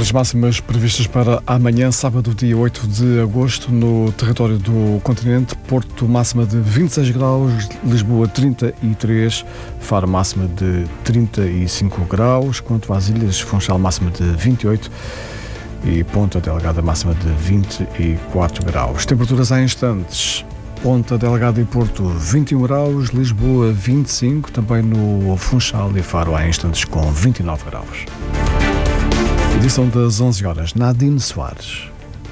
As máximas previstas para amanhã, sábado, dia 8 de agosto, no território do continente: Porto, máxima de 26 graus, Lisboa 33, Faro, máxima de 35 graus, quanto às ilhas, Funchal, máxima de 28 e Ponta Delgada, máxima de 24 graus. Temperaturas há instantes: Ponta Delgada e Porto 21 graus, Lisboa 25, também no Funchal e Faro há instantes com 29 graus. Edição das 11 horas, Nadine Soares.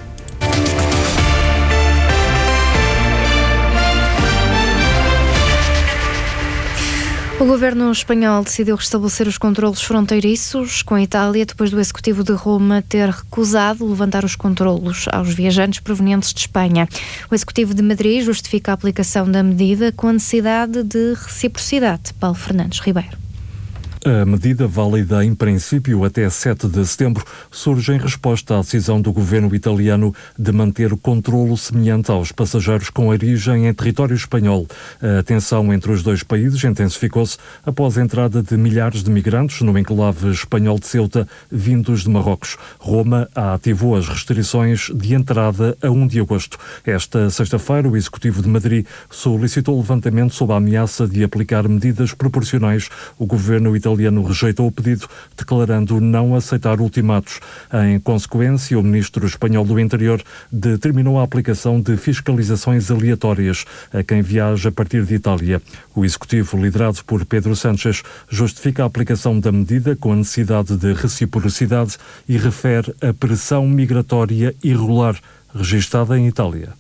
O governo espanhol decidiu restabelecer os controlos fronteiriços com a Itália depois do Executivo de Roma ter recusado levantar os controlos aos viajantes provenientes de Espanha. O Executivo de Madrid justifica a aplicação da medida com a necessidade de reciprocidade. Paulo Fernandes Ribeiro. A medida, válida em princípio até 7 de setembro, surge em resposta à decisão do governo italiano de manter o controlo semelhante aos passageiros com origem em território espanhol. A tensão entre os dois países intensificou-se após a entrada de milhares de migrantes no enclave espanhol de Ceuta, vindos de Marrocos. Roma ativou as restrições de entrada a 1 de agosto. Esta sexta-feira, o Executivo de Madrid solicitou o levantamento sob a ameaça de aplicar medidas proporcionais. O governo italiano rejeitou o pedido, declarando não aceitar ultimatos. Em consequência, o ministro espanhol do Interior determinou a aplicação de fiscalizações aleatórias a quem viaja a partir de Itália. O executivo, liderado por Pedro Sánchez, justifica a aplicação da medida com a necessidade de reciprocidade e refere a pressão migratória irregular registada em Itália.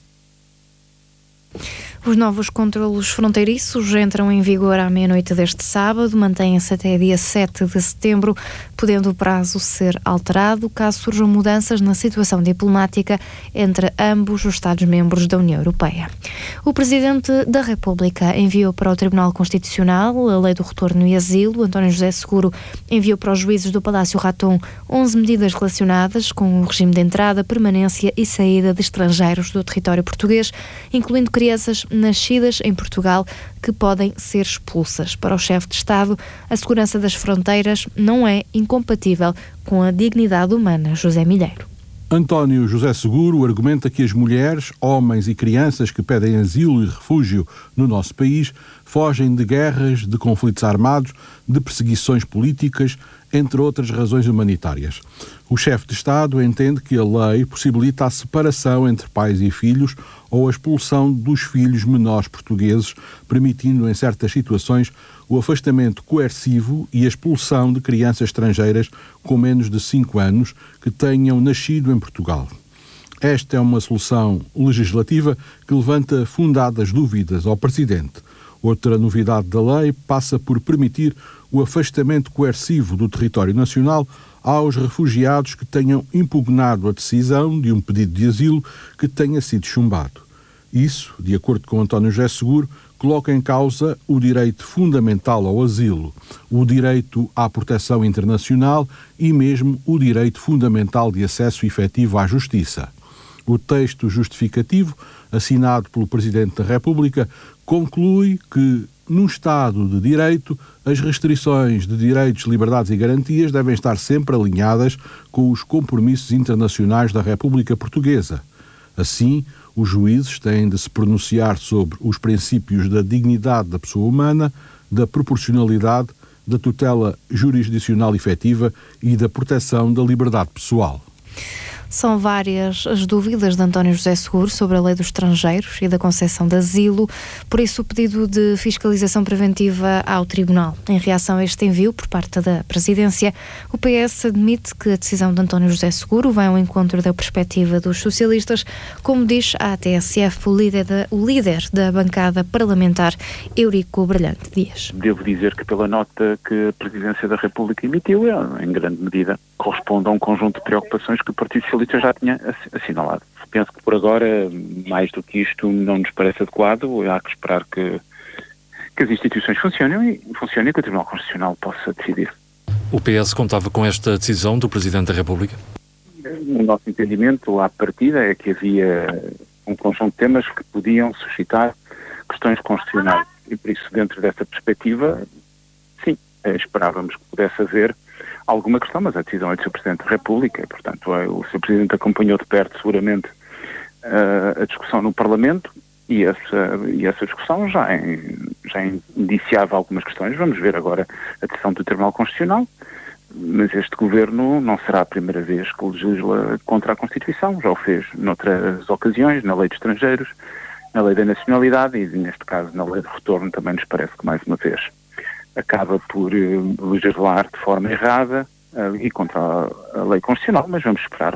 Os novos controlos fronteiriços entram em vigor à meia-noite deste sábado, mantêm-se até dia 7 de setembro, podendo o prazo ser alterado caso surjam mudanças na situação diplomática entre ambos os Estados-membros da União Europeia. O Presidente da República enviou para o Tribunal Constitucional a Lei do Retorno e Asilo. António José Seguro enviou para os juízes do Palácio Raton 11 medidas relacionadas com o regime de entrada, permanência e saída de estrangeiros do território português, incluindo crianças nascidas em Portugal que podem ser expulsas. Para o chefe de Estado, a segurança das fronteiras não é incompatível com a dignidade humana. José Milheiro. António José Seguro argumenta que as mulheres, homens e crianças que pedem asilo e refúgio no nosso país fogem de guerras, de conflitos armados, de perseguições políticas, entre outras razões humanitárias. O chefe de Estado entende que a lei possibilita a separação entre pais e filhos ou a expulsão dos filhos menores portugueses, permitindo em certas situações o afastamento coercivo e a expulsão de crianças estrangeiras com menos de 5 anos que tenham nascido em Portugal. Esta é uma solução legislativa que levanta fundadas dúvidas ao Presidente. Outra novidade da lei passa por permitir o afastamento coercivo do território nacional aos refugiados que tenham impugnado a decisão de um pedido de asilo que tenha sido chumbado. Isso, de acordo com António José Seguro, coloca em causa o direito fundamental ao asilo, o direito à proteção internacional e mesmo o direito fundamental de acesso efetivo à justiça. O texto justificativo, assinado pelo Presidente da República, conclui que, num Estado de Direito, as restrições de direitos, liberdades e garantias devem estar sempre alinhadas com os compromissos internacionais da República Portuguesa. Assim, os juízes têm de se pronunciar sobre os princípios da dignidade da pessoa humana, da proporcionalidade, da tutela jurisdicional efetiva e da proteção da liberdade pessoal. São várias as dúvidas de António José Seguro sobre a lei dos estrangeiros e da concessão de asilo, por isso o pedido de fiscalização preventiva ao Tribunal. Em reação a este envio por parte da Presidência, o PS admite que a decisão de António José Seguro vai ao encontro da perspectiva dos socialistas, como diz à TSF o líder da bancada parlamentar, Eurico Brilhante Dias. Devo dizer que pela nota que a Presidência da República emitiu, em grande medida, corresponde a um conjunto de preocupações que o Partido Socialista já tinha assinalado. Penso que por agora, mais do que isto, não nos parece adequado. Há que esperar que as instituições funcionem e que o Tribunal Constitucional possa decidir. O PS contava com esta decisão do Presidente da República? O nosso entendimento, à partida, é que havia um conjunto de temas que podiam suscitar questões constitucionais. E por isso, dentro dessa perspectiva, sim, esperávamos que pudesse haver alguma questão, mas a decisão é do Sr. Presidente da República e, portanto, o Sr. Presidente acompanhou de perto, seguramente, a discussão no Parlamento e essa discussão já indiciava algumas questões. Vamos ver agora a decisão do Tribunal Constitucional, mas este Governo não será a primeira vez que legisla contra a Constituição, já o fez noutras ocasiões, na Lei de Estrangeiros, na Lei da Nacionalidade e, neste caso, na Lei de Retorno, também nos parece que, mais uma vez, acaba por legislar de forma errada e contra a lei constitucional, mas vamos esperar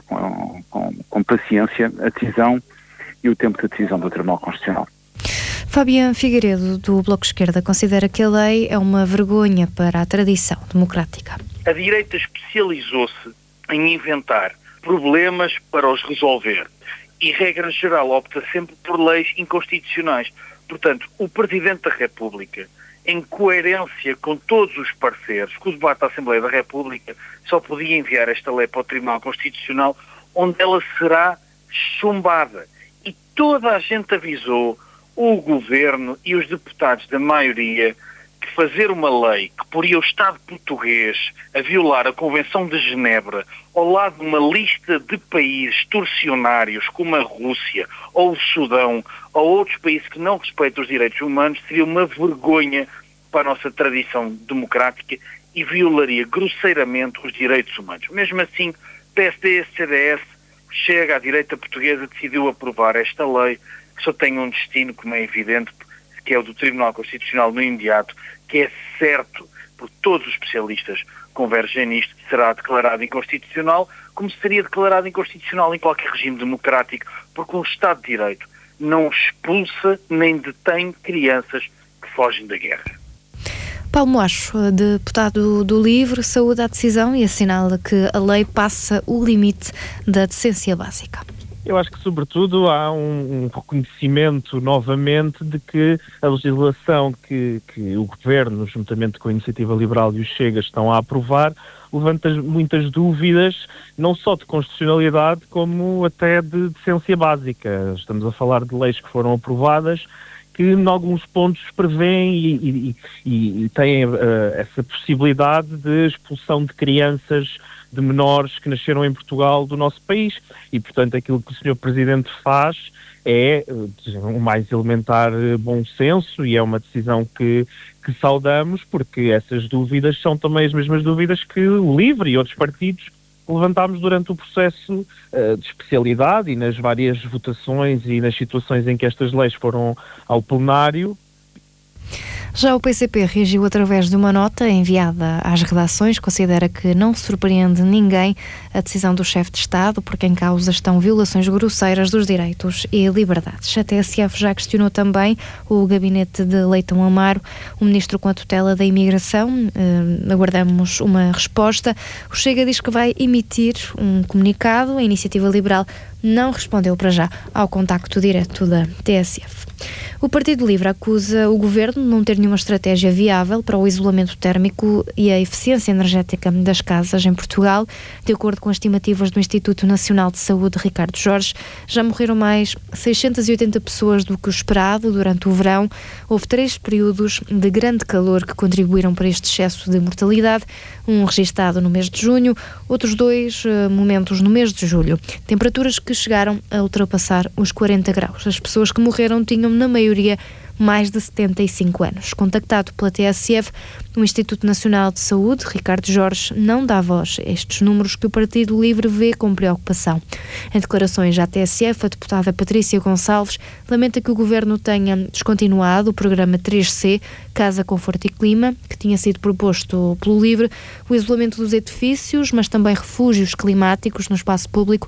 com paciência a decisão e o tempo de decisão do Tribunal Constitucional. Fabiano Figueiredo, do Bloco de Esquerda, considera que a lei é uma vergonha para a tradição democrática. A direita especializou-se em inventar problemas para os resolver e, regra geral, opta sempre por leis inconstitucionais. Portanto, o Presidente da República, em coerência com todos os pareceres, com o debate da Assembleia da República, só podia enviar esta lei para o Tribunal Constitucional, onde ela será chumbada. E toda a gente avisou, o Governo e os deputados da maioria, que fazer uma lei que poria o Estado português a violar a Convenção de Genebra ao lado de uma lista de países torcionários como a Rússia ou o Sudão ou outros países que não respeitam os direitos humanos seria uma vergonha para a nossa tradição democrática e violaria grosseiramente os direitos humanos. Mesmo assim, PSD, CDS, Chega, a direita portuguesa decidiu aprovar esta lei que só tem um destino, como é evidente, que é o do Tribunal Constitucional no imediato, que é certo, por todos os especialistas convergem nisto, será declarado inconstitucional, como seria declarado inconstitucional em qualquer regime democrático, porque um Estado de Direito não expulsa nem detém crianças que fogem da guerra. Paulo Moacho, deputado do LIVRE, saúda a decisão e assinala que a lei passa o limite da decência básica. Eu acho que, sobretudo, há um reconhecimento novamente de que a legislação que o Governo, juntamente com a Iniciativa Liberal e o Chega, estão a aprovar, levanta muitas dúvidas, não só de constitucionalidade, como até de decência básica. Estamos a falar de leis que foram aprovadas, que em alguns pontos prevêem e têm essa possibilidade de expulsão de crianças, de menores que nasceram em Portugal do nosso país. E, portanto, aquilo que o Sr. Presidente faz é o mais elementar bom senso e é uma decisão que saudamos, porque essas dúvidas são também as mesmas dúvidas que o LIVRE e outros partidos levantámos durante o processo de especialidade e nas várias votações e nas situações em que estas leis foram ao plenário. Já o PCP reagiu através de uma nota enviada às redações, considera que não surpreende ninguém a decisão do chefe de Estado, porque em causa estão violações grosseiras dos direitos e liberdades. A TSF já questionou também o gabinete de Leitão Amaro, o ministro com a tutela da imigração. Aguardamos uma resposta. O Chega diz que vai emitir um comunicado. A Iniciativa Liberal não respondeu para já ao contacto direto da TSF. O Partido Livre acusa o Governo de não ter nenhuma estratégia viável para o isolamento térmico e a eficiência energética das casas em Portugal. De acordo com as estimativas do Instituto Nacional de Saúde, Ricardo Jorge, já morreram mais 680 pessoas do que o esperado durante o verão. Houve 3 períodos de grande calor que contribuíram para este excesso de mortalidade, um registado no mês de junho, outros 2 momentos no mês de julho. Temperaturas que chegaram a ultrapassar os 40 graus. As pessoas que morreram tinham, na maioria, mais de 75 anos. Contactado pela TSF, o Instituto Nacional de Saúde, Ricardo Jorge, não dá voz a estes números que o Partido Livre vê com preocupação. Em declarações à TSF, a deputada Patrícia Gonçalves lamenta que o Governo tenha descontinuado o programa 3C, Casa, Conforto e Clima, que tinha sido proposto pelo Livre. O isolamento dos edifícios, mas também refúgios climáticos no espaço público,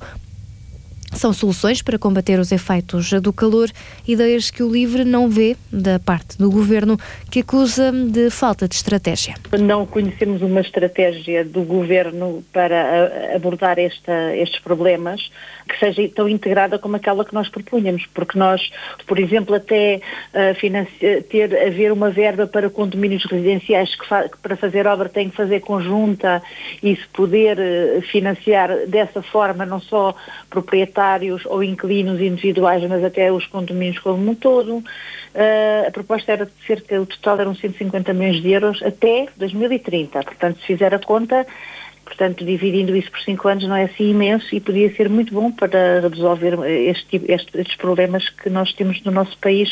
são soluções para combater os efeitos do calor, ideias que o Livre não vê da parte do Governo, que acusa de falta de estratégia. Não conhecemos uma estratégia do Governo para abordar estes problemas que seja tão integrada como aquela que nós propunhamos, porque nós, por exemplo, até haver uma verba para condomínios residenciais que para fazer obra tem que fazer conjunta e se poder financiar dessa forma, não só proprietários proprietários ou inquilinos individuais, mas até os condomínios como um todo. A proposta era de cerca, o total eram 150 milhões de euros até 2030. Portanto, se fizer a conta, dividindo isso por 5 anos não é assim imenso e podia ser muito bom para resolver estes problemas que nós temos no nosso país.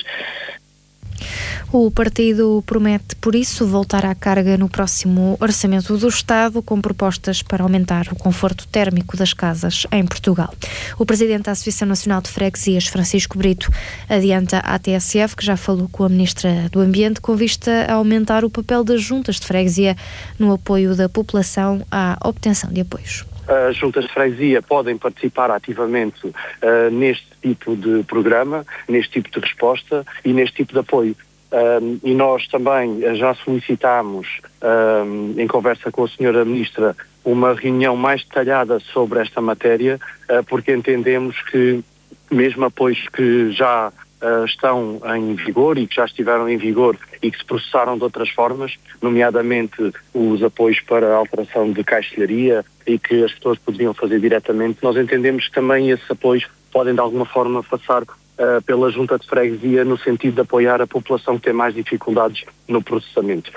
O partido promete, por isso, voltar à carga no próximo Orçamento do Estado, com propostas para aumentar o conforto térmico das casas em Portugal. O presidente da Associação Nacional de Freguesias, Francisco Brito, adianta à TSF, que já falou com a Ministra do Ambiente, com vista a aumentar o papel das juntas de freguesia no apoio da população à obtenção de apoios. As juntas de freguesia podem participar ativamente neste tipo de programa, neste tipo de resposta e neste tipo de apoio. E nós também já solicitámos, em conversa com a Sra. Ministra, uma reunião mais detalhada sobre esta matéria, porque entendemos que mesmo apoios que já estão em vigor e que já estiveram em vigor e que se processaram de outras formas, nomeadamente os apoios para a alteração de caixilharia e que as pessoas poderiam fazer diretamente, nós entendemos que também esses apoios podem de alguma forma passar pela junta de freguesia no sentido de apoiar a população que tem mais dificuldades no processamento.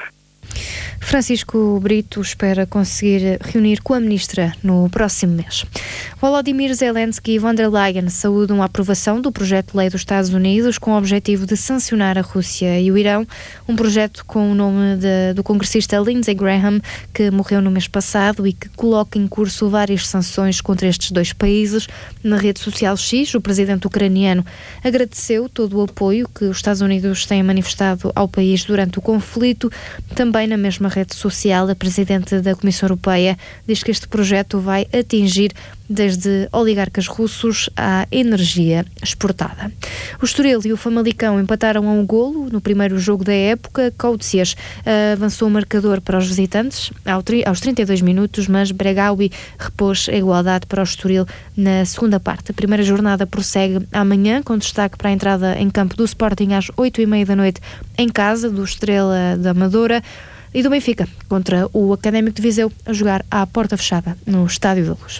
Francisco Brito espera conseguir reunir com a Ministra no próximo mês. Volodymyr Zelensky e von der Leyen saúdam a aprovação do projeto de lei dos Estados Unidos com o objetivo de sancionar a Rússia e o Irão, um projeto com o nome do congressista Lindsey Graham, que morreu no mês passado e que coloca em curso várias sanções contra estes dois países. Na rede social X, o presidente ucraniano agradeceu todo o apoio que os Estados Unidos têm manifestado ao país durante o conflito. Também na mesma rede social, a presidente da Comissão Europeia diz que este projeto vai atingir desde oligarcas russos à energia exportada. O Estoril e o Famalicão empataram a um golo no primeiro jogo da época. Coutsias avançou o marcador para os visitantes aos 32 minutos, mas Bregaui repôs a igualdade para o Estoril na segunda parte. A primeira jornada prossegue amanhã, com destaque para a entrada em campo do Sporting às 8h30 da noite em casa do Estrela da Amadora, e do Benfica contra o Académico de Viseu, a jogar à porta fechada no Estádio da Luz.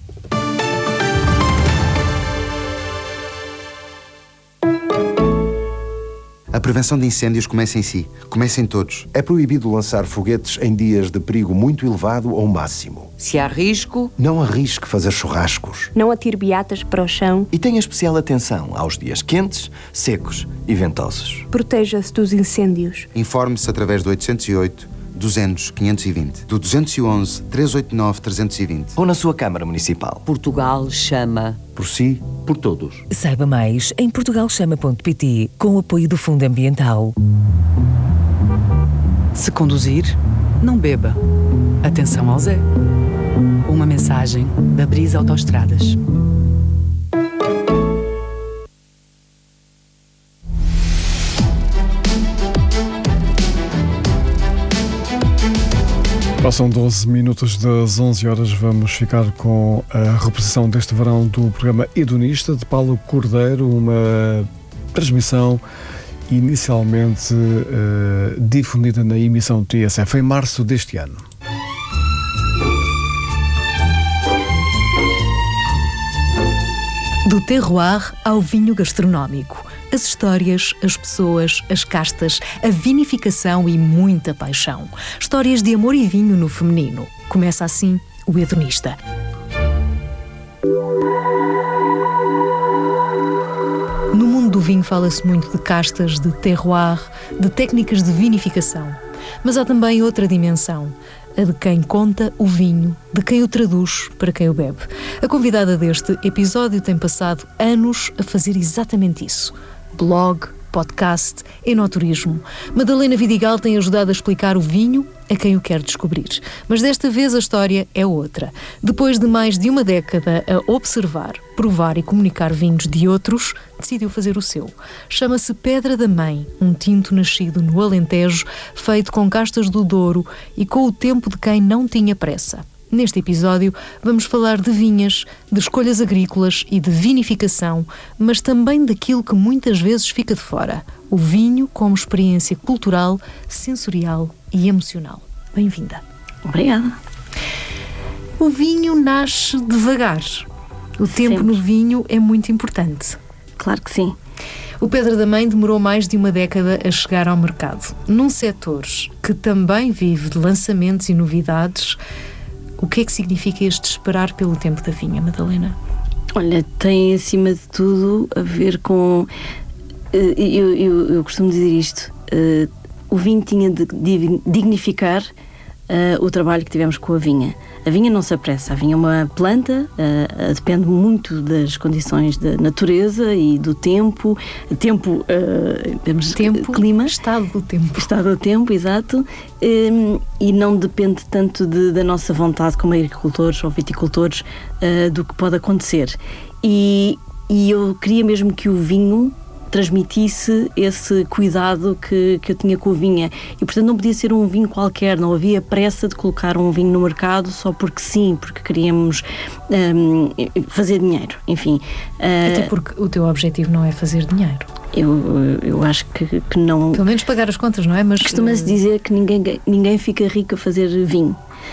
A prevenção de incêndios começa em si, começa em todos. É proibido lançar foguetes em dias de perigo muito elevado ou máximo. Se há risco, não arrisque fazer churrascos. Não atire beatas para o chão. E tenha especial atenção aos dias quentes, secos e ventosos. Proteja-se dos incêndios. Informe-se através do 808 200 520, do 211 389 320 ou na sua Câmara Municipal. Portugal chama. Por si, por todos. Saiba mais em portugalchama.pt, com o apoio do Fundo Ambiental. Se conduzir, não beba. Atenção ao Zé. Uma mensagem da Brisa Autoestradas. Passam 12 minutos das 11 horas. Vamos ficar com a reposição deste verão do programa Hedonista, de Paulo Cordeiro, uma transmissão inicialmente difundida na emissão TSF em março deste ano. Do terroir ao vinho gastronómico. As histórias, as pessoas, as castas, a vinificação e muita paixão. Histórias de amor e vinho no feminino. Começa assim o Hedonista. No mundo do vinho fala-se muito de castas, de terroir, de técnicas de vinificação. Mas há também outra dimensão, a de quem conta o vinho, de quem o traduz para quem o bebe. A convidada deste episódio tem passado anos a fazer exatamente isso. Blog, podcast, enoturismo. Madalena Vidigal tem ajudado a explicar o vinho a quem o quer descobrir. Mas desta vez a história é outra. Depois de mais de uma década a observar, provar e comunicar vinhos de outros, decidiu fazer o seu. Chama-se Pedra da Mãe, um tinto nascido no Alentejo, feito com castas do Douro e com o tempo de quem não tinha pressa. Neste episódio vamos falar de vinhas, de escolhas agrícolas e de vinificação, mas também daquilo que muitas vezes fica de fora, o vinho como experiência cultural, sensorial e emocional. Bem-vinda. Obrigada. O vinho nasce devagar. O tempo Sempre. no vinho é muito importante. Claro que sim. O Pedra da Mãe demorou mais de uma década a chegar ao mercado. Num setor que também vive de lançamentos e novidades, o que é que significa este esperar pelo tempo da vinha, Madalena? Olha, tem acima de tudo a ver com... Eu costumo dizer isto. O vinho tinha de dignificar o trabalho que tivemos com a vinha. A vinha não se apressa. A vinha é uma planta, depende muito das condições da natureza e do tempo. Tempo, clima. Estado do tempo. Estado do tempo, exato. E não depende tanto da nossa vontade como agricultores ou viticultores do que pode acontecer. E eu queria mesmo que o vinho transmitisse esse cuidado que eu tinha com a vinha, e portanto não podia ser um vinho qualquer, não havia pressa de colocar um vinho no mercado só porque sim, porque queríamos fazer dinheiro, enfim. Até porque o teu objetivo não é fazer dinheiro. Eu acho que não... Pelo menos pagar as contas, não é? Mas costuma-se dizer que ninguém fica rico a fazer vinho,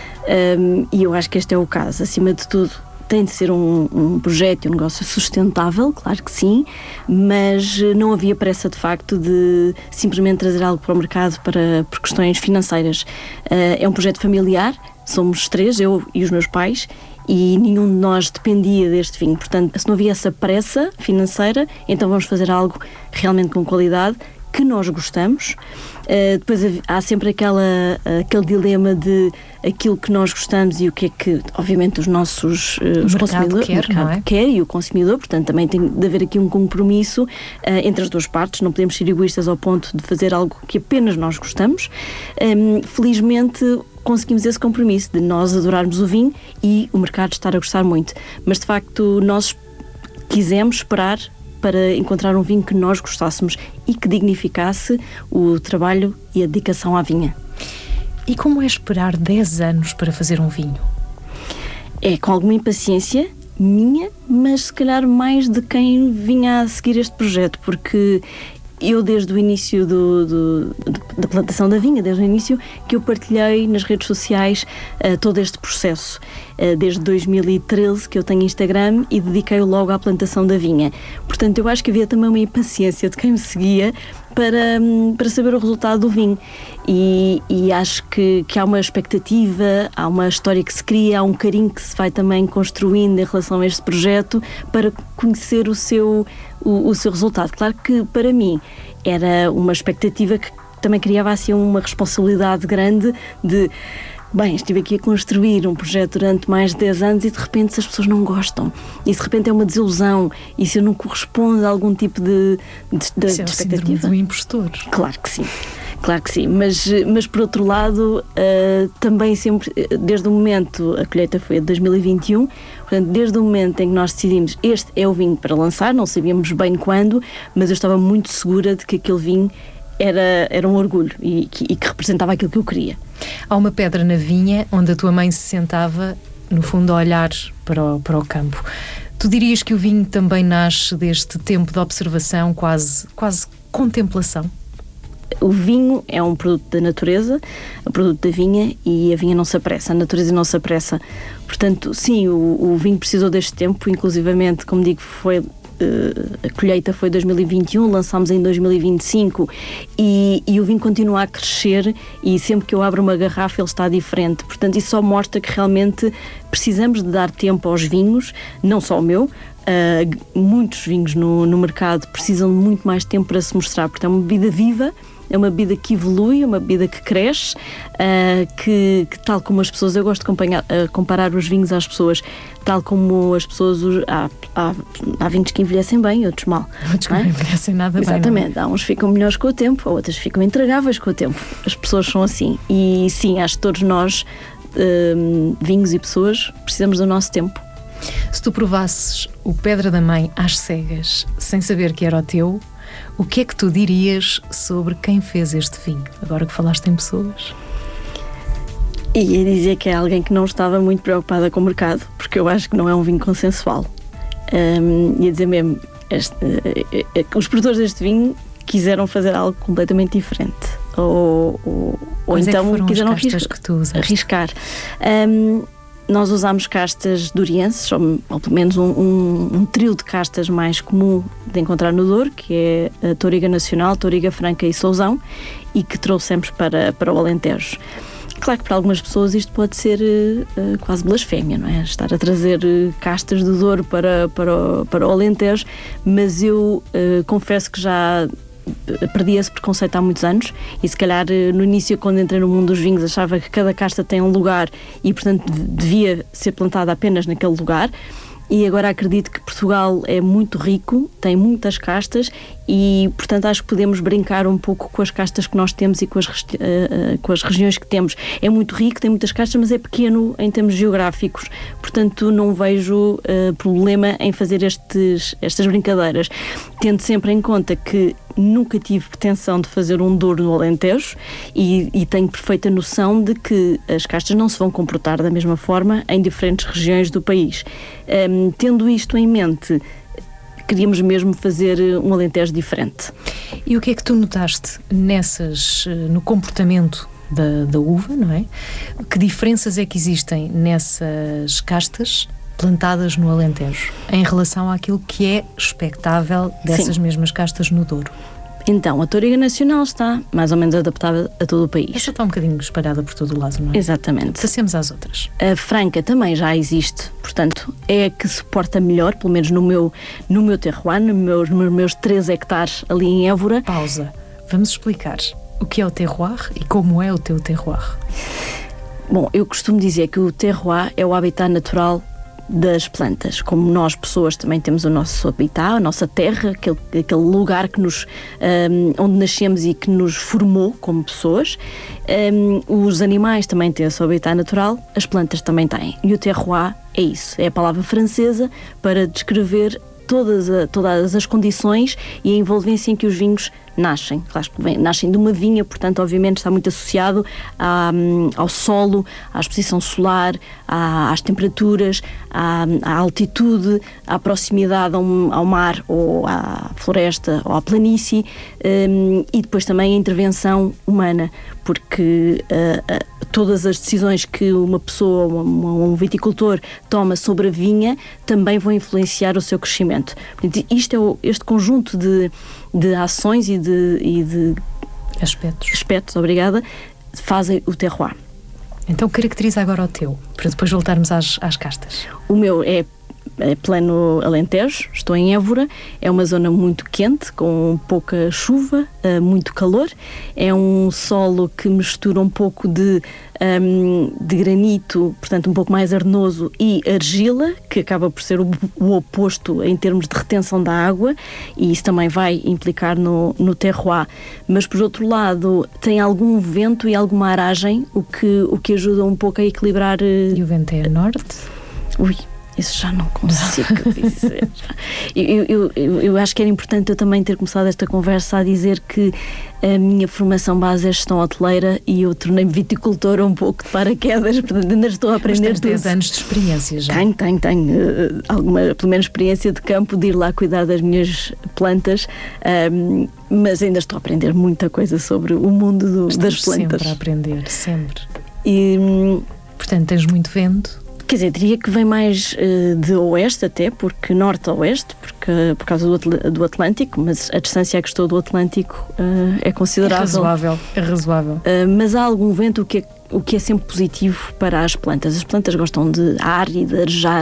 e eu acho que este é o caso. Acima de tudo, tem de ser um projeto e um negócio sustentável, claro que sim, mas não havia pressa de facto de simplesmente trazer algo para o mercado por questões financeiras. É um projeto familiar, somos 3, eu e os meus pais, e nenhum de nós dependia deste vinho. Portanto, se não havia essa pressa financeira, então vamos fazer algo realmente com qualidade, que nós gostamos. Depois há sempre aquele dilema de aquilo que nós gostamos e o que é que, obviamente, os consumidores quer e o consumidor, portanto também tem de haver aqui um compromisso entre as duas partes, não podemos ser egoístas ao ponto de fazer algo que apenas nós gostamos. Felizmente conseguimos esse compromisso de nós adorarmos o vinho e o mercado estar a gostar muito, mas de facto nós quisemos esperar para encontrar um vinho que nós gostássemos e que dignificasse o trabalho e a dedicação à vinha. E como é esperar 10 anos para fazer um vinho? É com alguma impaciência minha, mas se calhar mais de quem vinha a seguir este projeto, porque eu desde o início da plantação da vinha, desde o início que eu partilhei nas redes sociais todo este processo. Desde 2013 que eu tenho Instagram e dediquei-o logo à plantação da vinha. Portanto, eu acho que havia também uma impaciência de quem me seguia para saber o resultado do vinho. E acho que há uma expectativa, há uma história que se cria, há um carinho que se vai também construindo em relação a este projeto para conhecer o seu resultado. Claro que para mim era uma expectativa que também criava assim uma responsabilidade grande de... Bem, estive aqui a construir um projeto durante mais de 10 anos e de repente se as pessoas não gostam, e de repente é uma desilusão, e se eu não correspondo a algum tipo de expectativa. É o impostor. Claro que sim, mas por outro lado, também sempre, desde o momento, a colheita foi a 2021, portanto, desde o momento em que nós decidimos este é o vinho para lançar, não sabíamos bem quando, mas eu estava muito segura de que aquele vinho era um orgulho e que representava aquilo que eu queria. Há uma pedra na vinha onde a tua mãe se sentava, no fundo, a olhar para o campo. Tu dirias que o vinho também nasce deste tempo de observação, quase contemplação? O vinho é um produto da natureza, o produto da vinha, e a vinha não se apressa, a natureza não se apressa. Portanto, sim, o vinho precisou deste tempo, inclusivamente, como digo, a colheita foi em 2021, lançámos em 2025 e o vinho continua a crescer, e sempre que eu abro uma garrafa ele está diferente. Portanto, isso só mostra que realmente precisamos de dar tempo aos vinhos, não só o meu. Muitos vinhos no mercado precisam de muito mais tempo para se mostrar, porque é uma bebida viva, é uma bebida que evolui, é uma bebida que cresce, que tal como as pessoas, eu gosto de comparar os vinhos às pessoas, tal como as pessoas, há vinhos que envelhecem bem, outros mal. Outros que não envelhecem nada bem. Exatamente, há uns que ficam melhores com o tempo, outros ficam intragáveis com o tempo. As pessoas são assim, e sim, acho que todos nós, vinhos e pessoas, precisamos do nosso tempo. Se tu provasses o Pedra da Mãe às cegas, sem saber que era o teu, o que é que tu dirias sobre quem fez este vinho, agora que falaste em pessoas? Ia dizer que é alguém que não estava muito preocupada com o mercado, porque eu acho que não é um vinho consensual. Ia dizer mesmo, os produtores deste vinho quiseram fazer algo completamente diferente. Ou então foram quiseram as castas que tu usaste? arriscar. Nós usamos castas dourienses, ou pelo menos um trio de castas mais comum de encontrar no Douro, que é a Touriga Nacional, Touriga Franca e Sousão, e que trouxemos para o Alentejo. Claro que para algumas pessoas isto pode ser quase blasfémia, não é? Estar a trazer castas do Douro para o Alentejo, mas eu confesso que já perdi esse preconceito há muitos anos e se calhar no início, quando entrei no mundo dos vinhos, achava que cada casta tem um lugar e portanto devia ser plantada apenas naquele lugar. E agora acredito que Portugal é muito rico, tem muitas castas e, portanto, acho que podemos brincar um pouco com as castas que nós temos e com as regiões que temos. É muito rico, tem muitas castas, mas é pequeno em termos geográficos. Portanto, não vejo problema em fazer estas brincadeiras. Tendo sempre em conta que nunca tive pretensão de fazer um Douro no Alentejo e tenho perfeita noção de que as castas não se vão comportar da mesma forma em diferentes regiões do país. Tendo isto em mente, queríamos mesmo fazer um Alentejo diferente. E o que é que tu notaste no comportamento da uva, não é? Que diferenças é que existem nessas castas plantadas no Alentejo em relação àquilo que é expectável dessas mesmas castas no Douro? Então, a Touriga Nacional está mais ou menos adaptada a todo o país. Esta está um bocadinho espalhada por todo o lado, não é? Exatamente. Passemos às outras. A Franca também já existe, portanto, é a que suporta melhor, pelo menos no meu terroir, nos meus 3 hectares ali em Évora. Pausa. Vamos explicar o que é o terroir e como é o teu terroir. Bom, eu costumo dizer que o terroir é o habitat natural das plantas, como nós pessoas também temos o nosso habitat, a nossa terra, aquele lugar que onde nascemos e que nos formou como pessoas. Os animais também têm o seu habitat natural, as plantas também têm. E o terroir é isso, é a palavra francesa para descrever todas as condições e a envolvência em que os vinhos nascem. Claro que nascem de uma vinha, portanto, obviamente está muito associado ao solo, à exposição solar, às temperaturas, à altitude, à proximidade ao mar ou à floresta ou à planície, e depois também a intervenção humana, porque todas as decisões que uma pessoa, um viticultor toma sobre a vinha também vão influenciar o seu crescimento. Portanto, este conjunto de ações e de aspectos, obrigada, fazem o terroir. Então caracteriza agora o teu, para depois voltarmos às castas. O meu é pleno Alentejo, estou em Évora, é uma zona muito quente, com pouca chuva, muito calor, é um solo que mistura um pouco de granito, portanto um pouco mais arenoso, e argila, que acaba por ser o oposto em termos de retenção da água, e isso também vai implicar no terroir. Mas por outro lado tem algum vento e alguma aragem, o que ajuda um pouco a equilibrar. E o vento é a norte? Isso já não consigo dizer. Eu acho que era importante eu também ter começado esta conversa a dizer que a minha formação base é gestão hoteleira e eu tornei-me viticultora um pouco de paraquedas, portanto ainda estou a aprender tudo. 10 anos de experiência já. Tenho alguma, pelo menos experiência de campo, de ir lá cuidar das minhas plantas, mas ainda estou a aprender muita coisa sobre o mundo das plantas. Sempre a aprender, sempre. E, portanto, tens muito vento. Quer dizer, diria que vem mais de oeste até, porque norte a oeste, por causa do Atlântico, mas a distância que estou do Atlântico é considerável. É razoável. Mas há algum vento, o que é sempre positivo para as plantas. As plantas gostam de ar e de arejar.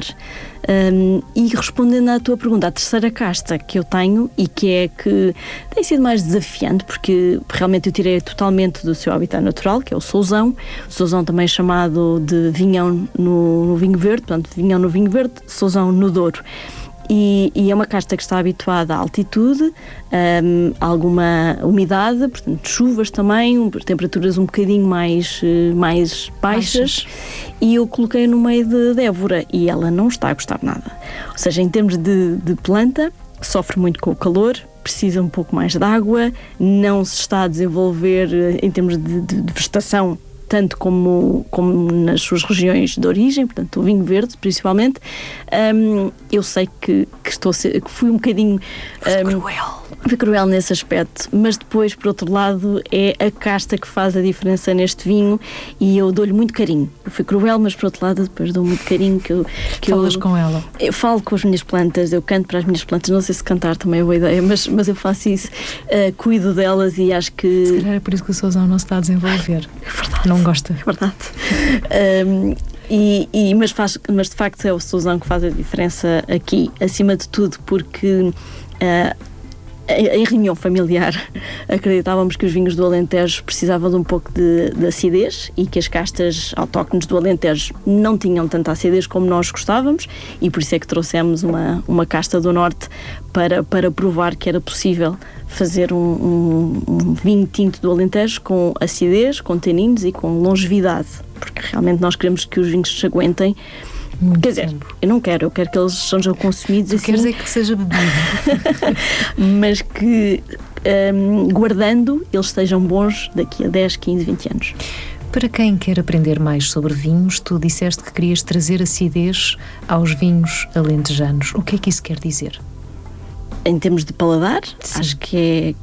E respondendo à tua pergunta, a terceira casta que eu tenho e que tem sido mais desafiante, porque realmente eu tirei totalmente do seu habitat natural, que é o Sousão. O Sousão também é chamado de vinhão no vinho verde, portanto, vinhão no vinho verde, Sousão no Douro. E é uma casta que está habituada à altitude, a alguma umidade, portanto chuvas também, temperaturas um bocadinho mais baixas. E eu coloquei no meio de Évora e ela não está a gostar nada. Ou seja, em termos de planta, sofre muito com o calor, precisa um pouco mais de água, não se está a desenvolver em termos de vegetação tanto como nas suas regiões de origem, portanto o vinho verde principalmente. Eu sei que fui um bocadinho Fui cruel nesse aspecto, mas depois, por outro lado, é a casta que faz a diferença neste vinho e eu dou-lhe muito carinho. Eu fui cruel, mas por outro lado, depois dou muito carinho Falas com ela? Eu falo com as minhas plantas, eu canto para as minhas plantas, não sei se cantar também é boa ideia, mas eu faço isso, cuido delas e acho que... Se calhar é por isso que o Sousão não se está a desenvolver. É verdade. Não gosta. É verdade. Mas de facto é o Sousão que faz a diferença aqui, acima de tudo, porque... em reunião familiar acreditávamos que os vinhos do Alentejo precisavam de um pouco de acidez e que as castas autóctones do Alentejo não tinham tanta acidez como nós gostávamos e por isso é que trouxemos uma casta do Norte para provar que era possível fazer um vinho tinto do Alentejo com acidez, com taninos e com longevidade, porque realmente nós queremos que os vinhos se aguentem. Quer dizer, eu quero que eles sejam consumidos assim. Quer dizer que seja bebido. Mas que, guardando, eles sejam bons daqui a 10, 15, 20 anos. Para quem quer aprender mais sobre vinhos, tu disseste que querias trazer acidez aos vinhos alentejanos. O que é que isso quer dizer? Em termos de paladar, sim, acho que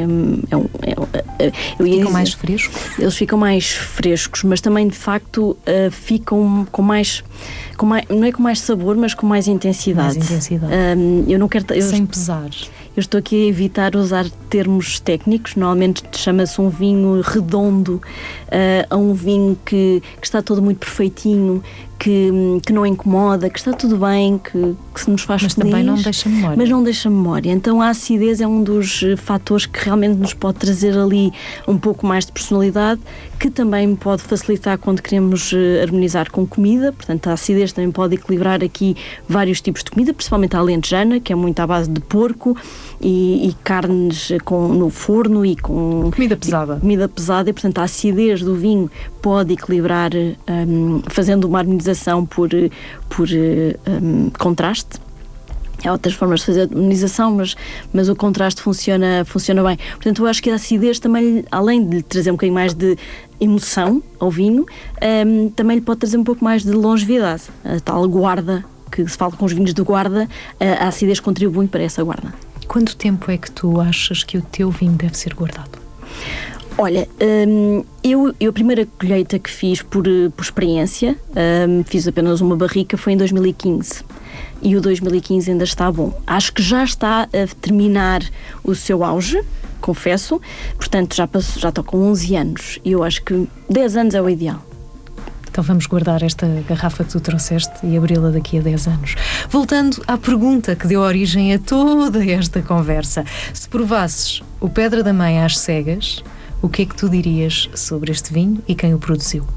ficam mais frescos? Eles ficam mais frescos, mas também de facto ficam com mais, não é com mais sabor, mas com mais intensidade. Eu não quero sem pesar. Eu estou aqui a evitar usar termos técnicos. Normalmente chama-se um vinho redondo, a um vinho que está todo muito perfeitinho, que não incomoda, que está tudo bem, que se nos faz feliz. Mas também não deixa memória. Mas não deixa memória. Então a acidez é um dos fatores que realmente nos pode trazer ali um pouco mais de personalidade, que também pode facilitar quando queremos harmonizar com comida. Portanto, a acidez também pode equilibrar aqui vários tipos de comida, principalmente a alentejana, que é muito à base de porco e carnes no forno e com... Comida pesada. Comida pesada e, portanto, a acidez do vinho pode equilibrar fazendo uma harmonização por contraste. Há outras formas de fazer a harmonização, mas o contraste funciona bem. Portanto, eu acho que a acidez também, além de lhe trazer um bocadinho mais de emoção ao vinho, também lhe pode trazer um pouco mais de longevidade. A tal guarda, que se fala com os vinhos de guarda, a acidez contribui para essa guarda. Quanto tempo é que tu achas que o teu vinho deve ser guardado? Olha, eu a primeira colheita que fiz por experiência, fiz apenas uma barrica, foi em 2015. E o 2015 ainda está bom. Acho que já está a terminar o seu auge, confesso. Portanto, já estou com 11 anos. E eu acho que 10 anos é o ideal. Então vamos guardar esta garrafa que tu trouxeste e abri-la daqui a 10 anos. Voltando à pergunta que deu origem a toda esta conversa. Se provasses o Pedra da Mãe às cegas, o que é que tu dirias sobre este vinho e quem o produziu?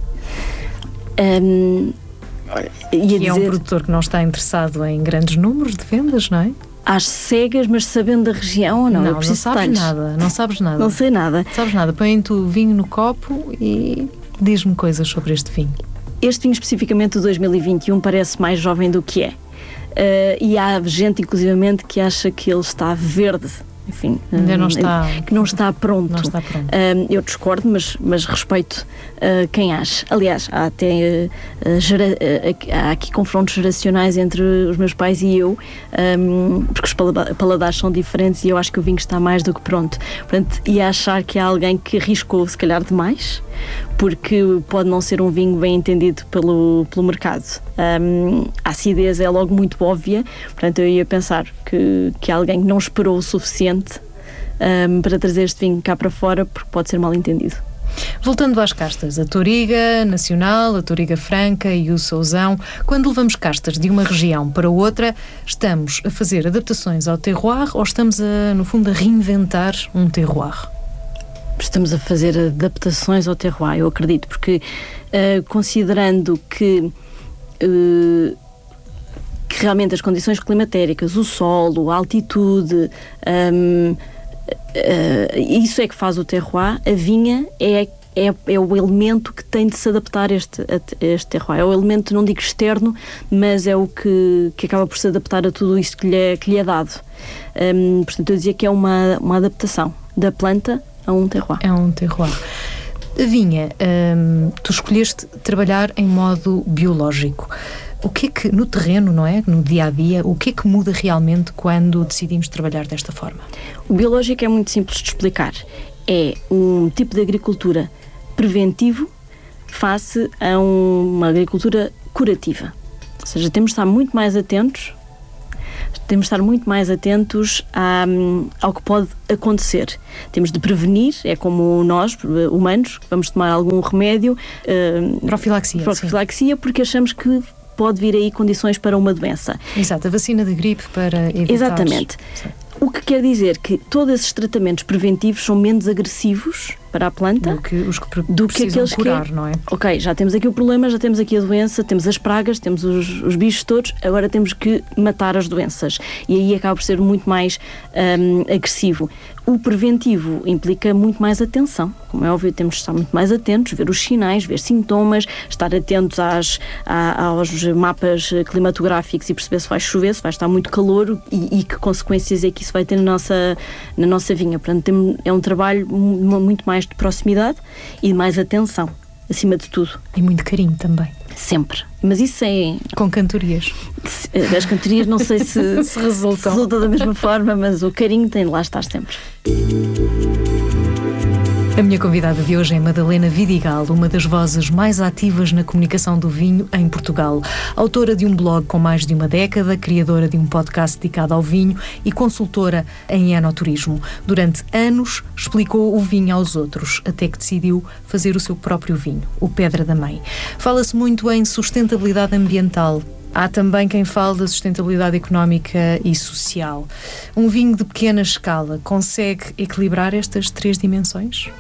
É um produtor que não está interessado em grandes números de vendas, não é? Às cegas, mas sabendo a região ou não? Não sabes nada. Não sabes nada. Não sei nada. Não sabes nada. Põe-te o vinho no copo e diz-me coisas sobre este vinho. Este vinho especificamente de 2021 parece mais jovem do que é. E há gente, inclusivamente, que acha que ele está verde. Enfim, ainda não está, que não está pronto. Não está pronto. Eu discordo, mas respeito quem acha. Aliás, há até há aqui confrontos geracionais entre os meus pais e eu, porque os paladares são diferentes e eu acho que o vinho está mais do que pronto. Portanto, e achar que há alguém que arriscou se calhar demais, porque pode não ser um vinho bem entendido pelo mercado. A acidez é logo muito óbvia, portanto eu ia pensar que alguém não esperou o suficiente para trazer este vinho cá para fora, porque pode ser mal entendido. Voltando às castas, a Touriga Nacional, a Touriga Franca e o Sousão, quando levamos castas de uma região para outra, estamos a fazer adaptações ao terroir ou estamos, no fundo, a reinventar um terroir? Estamos a fazer adaptações ao terroir, eu acredito, porque considerando que realmente as condições climatéricas, o solo, a altitude, isso é que faz o terroir. A vinha é o elemento que tem de se adaptar a este terroir. É o elemento, não digo externo, mas é o que acaba por se adaptar a tudo isto que lhe é dado. Portanto, eu dizia que é uma adaptação da planta a um terroir. É um terroir. A vinha, tu escolheste trabalhar em modo biológico. O que é que, no terreno, não é? No dia-a-dia, o que é que muda realmente quando decidimos trabalhar desta forma? O biológico é muito simples de explicar. É um tipo de agricultura preventivo face a uma agricultura curativa. Ou seja, temos de estar muito mais atentos ao que pode acontecer. Temos de prevenir, é como nós, humanos, que vamos tomar algum remédio. Profilaxia, porque achamos que pode vir aí condições para uma doença. Exato, a vacina de gripe para evitar... Exatamente. Sim. O que quer dizer que todos esses tratamentos preventivos são menos agressivos para a planta do que aqueles curar, não é? Ok, já temos aqui o problema, já temos aqui a doença, temos as pragas, temos os bichos todos, agora temos que matar as doenças. E aí acaba por ser muito mais agressivo. O preventivo implica muito mais atenção. Como é óbvio, temos de estar muito mais atentos, ver os sinais, ver sintomas, estar atentos aos mapas climatográficos e perceber se vai chover, se vai estar muito calor e que consequências é que isso vai ter na nossa vinha. Portanto, é um trabalho muito mais de proximidade e de mais atenção, acima de tudo. E muito carinho também. Sempre. Mas isso é... Com cantorias. As cantorias não sei se resulta da mesma forma, mas o carinho tem de lá estar sempre. A minha convidada de hoje é Madalena Vidigal, uma das vozes mais ativas na comunicação do vinho em Portugal. Autora de um blog com mais de uma década, criadora de um podcast dedicado ao vinho e consultora em enoturismo. Durante anos explicou o vinho aos outros, até que decidiu fazer o seu próprio vinho, o Pedra da Mãe. Fala-se muito em sustentabilidade ambiental. Há também quem fale da sustentabilidade económica e social. Um vinho de pequena escala consegue equilibrar estas três dimensões?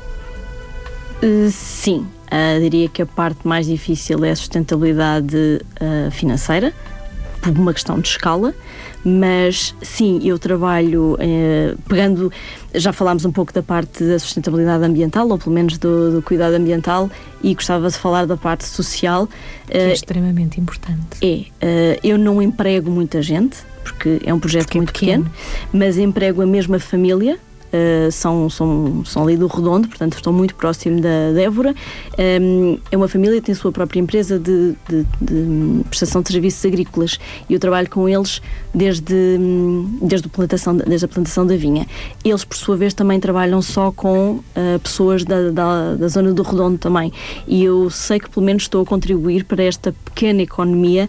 Sim. Diria que a parte mais difícil é a sustentabilidade financeira, por uma questão de escala, mas sim, eu trabalho já falámos um pouco da parte da sustentabilidade ambiental, ou pelo menos do cuidado ambiental, e gostava de falar da parte social. Que é extremamente importante. Eu não emprego muita gente, porque é um projeto muito pequeno, mas emprego a mesma família. São ali do Redondo, portanto estão muito próximo da Évora. É uma família que tem a sua própria empresa de prestação de serviços agrícolas e eu trabalho com eles desde a plantação da vinha. Eles, por sua vez, também trabalham só com pessoas da zona do Redondo também, e eu sei que pelo menos estou a contribuir para esta pequena economia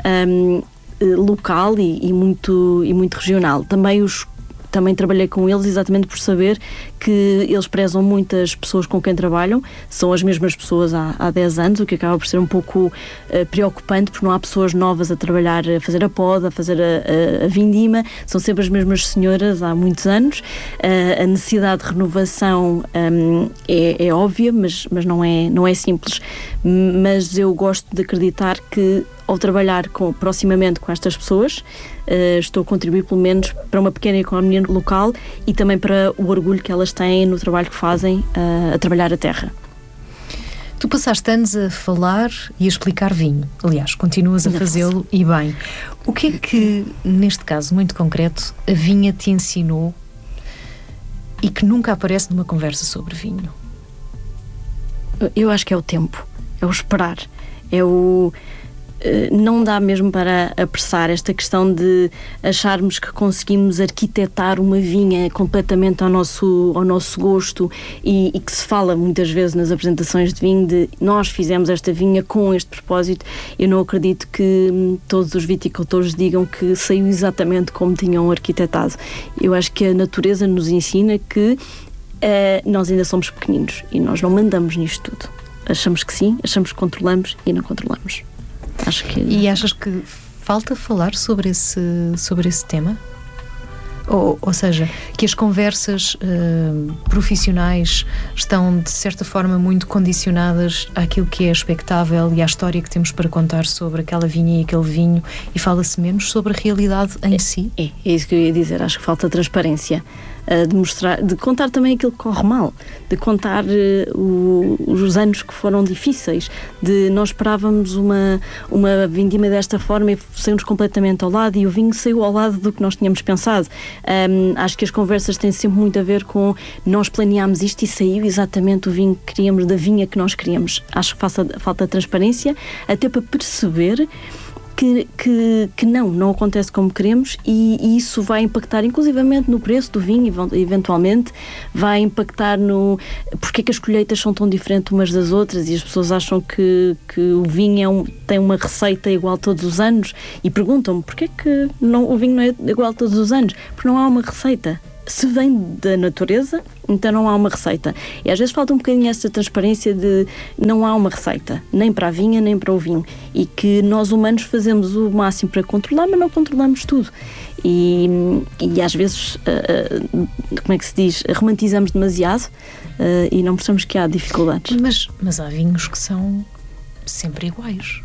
local e muito regional. Também trabalhei com eles exatamente por saber que eles prezam muito as pessoas com quem trabalham, são as mesmas pessoas há 10 anos, o que acaba por ser um pouco preocupante, porque não há pessoas novas a trabalhar, a fazer a poda, a fazer a vindima, são sempre as mesmas senhoras há muitos anos. A necessidade de renovação é óbvia, mas não é simples. Mas eu gosto de acreditar que, ao trabalhar proximamente com estas pessoas, estou a contribuir pelo menos para uma pequena economia local e também para o orgulho que elas têm no trabalho que fazem a trabalhar a terra. Tu passaste anos a falar e a explicar vinho. Aliás, continuas a fazê-lo e bem. O que é que, neste caso muito concreto, a vinha te ensinou e que nunca aparece numa conversa sobre vinho? Eu acho que é o tempo, é o esperar, é o... Não dá mesmo para apressar esta questão de acharmos que conseguimos arquitetar uma vinha completamente ao nosso gosto e que se fala muitas vezes nas apresentações de vinho de nós fizemos esta vinha com este propósito. Eu não acredito que todos os viticultores digam que saiu exatamente como tinham arquitetado. Eu acho que a natureza nos ensina que nós ainda somos pequeninos e nós não mandamos nisto tudo. Achamos que sim, achamos que controlamos e não controlamos. E achas que falta falar sobre esse tema? Ou seja, que as conversas profissionais estão, de certa forma, muito condicionadas àquilo que é expectável e à história que temos para contar sobre aquela vinha e aquele vinho, e fala-se menos sobre a realidade em si? É isso que eu ia dizer. Acho que falta transparência. De mostrar, de contar também aquilo que corre mal, de contar os anos que foram difíceis, de nós esperávamos uma vindima desta forma e saímos completamente ao lado e o vinho saiu ao lado do que nós tínhamos pensado. Acho que as conversas têm sempre muito a ver com nós planeámos isto e saiu exatamente o vinho que queríamos, da vinha que nós queríamos. Acho que falta transparência, até para perceber que não acontece como queremos, e isso vai impactar inclusivamente no preço do vinho, eventualmente vai impactar no porque é que as colheitas são tão diferentes umas das outras, e as pessoas acham que o vinho tem uma receita igual todos os anos, e perguntam-me porque é que o vinho não é igual todos os anos, porque não há uma receita. Se vem da natureza, então não há uma receita. E às vezes falta um bocadinho essa transparência de não há uma receita, nem para a vinha, nem para o vinho. E que nós humanos fazemos o máximo para controlar, mas não controlamos tudo. E às vezes, como é que se diz, romantizamos demasiado e não percebemos que há dificuldades. Mas há vinhos que são sempre iguais.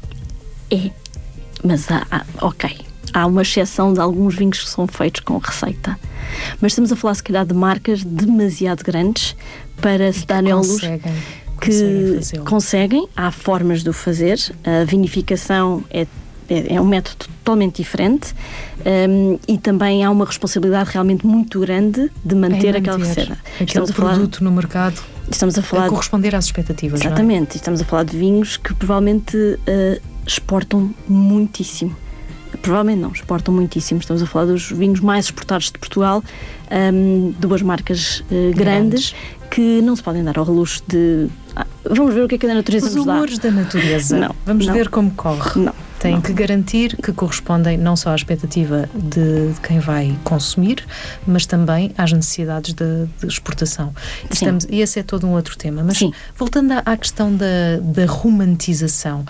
Mas há uma exceção de alguns vinhos que são feitos com receita. Mas estamos a falar, se calhar, de marcas demasiado grandes para se darem à luz que conseguem. Há formas de o fazer. A vinificação é um método totalmente diferente, e também há uma responsabilidade realmente muito grande de manter aquela receita. Aquele produto no mercado estamos a falar corresponder às expectativas. Exatamente. Não é? Estamos a falar de vinhos que provavelmente exportam muitíssimo. Provavelmente não, exportam muitíssimo. Estamos a falar dos vinhos mais exportados de Portugal, duas marcas grandes que não se podem dar ao luxo de... vamos ver o que é que a natureza nos dá. Os humores da natureza. Vamos ver como corre. Tem que garantir que correspondem não só à expectativa de quem vai consumir, mas também às necessidades de exportação. E esse é todo um outro tema. Mas voltando à questão da romantização,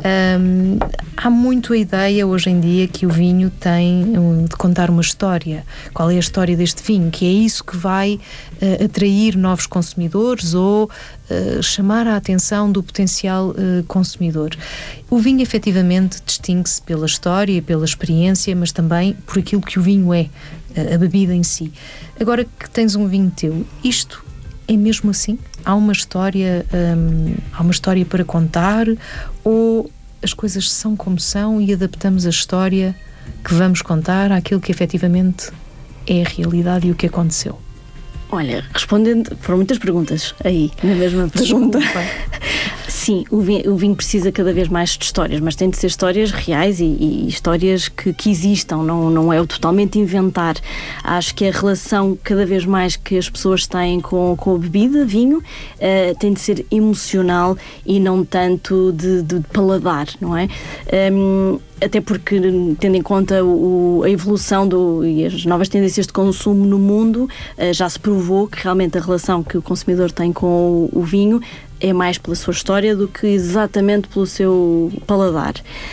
há muito a ideia hoje em dia que o vinho tem de contar uma história. Qual é a história deste vinho? Que é isso que vai atrair novos consumidores ou chamar a atenção do potencial consumidor. O vinho efetivamente distingue-se pela história e pela experiência, mas também por aquilo que o vinho é, a bebida em si. Agora que tens um vinho teu, isto é mesmo assim? Há uma história para contar, ou as coisas são como são e adaptamos a história que vamos contar àquilo que efetivamente é a realidade e o que aconteceu? Olha, respondendo, foram muitas perguntas aí, na mesma pergunta. Sim, o vinho precisa cada vez mais de histórias, mas tem de ser histórias reais e histórias que existam, não é o totalmente inventar. Acho que a relação cada vez mais que as pessoas têm com a bebida, vinho, tem de ser emocional e não tanto de paladar, não é? Até porque, tendo em conta a evolução e as novas tendências de consumo no mundo, já se provou que realmente a relação que o consumidor tem com o vinho é mais pela sua história do que exatamente pelo seu paladar.